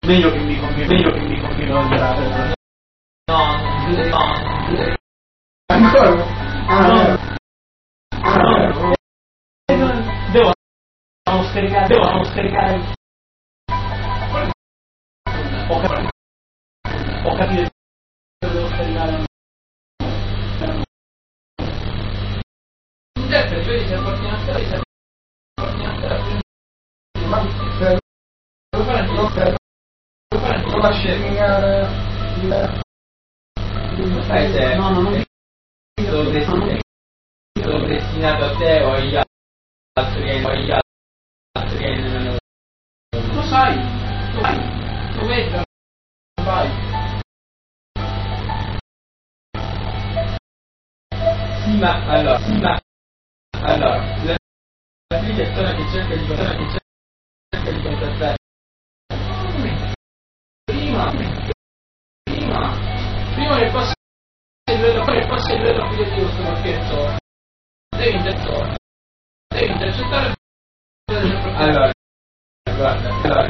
meglio che mi continuo a girare. No. Ancora? No. Devo scaricare. Ho capito che devo scaricare. Vedi se porti una storia, sono destinato a te o agli altri lo sai, tu vedi, vai. Sì, ma allora la persona che cerca di contattare prima che passi il livello applicativo sul pacchetto devi intercettare. Allora guarda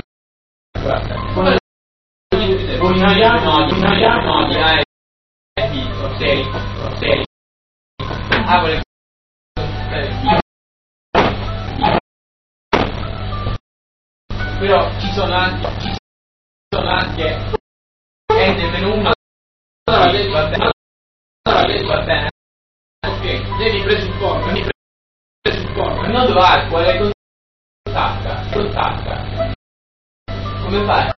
però ci sono anche nemmeno uno va bene ok devi presupporre non dov'è quale contatta come fai